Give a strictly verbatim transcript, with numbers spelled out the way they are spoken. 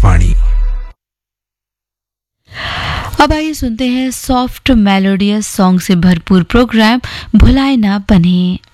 आकाशवाणी। अब आइए सुनते हैं सॉफ्ट मेलोडियस सॉन्ग से भरपूर प्रोग्राम भुलाए ना बने।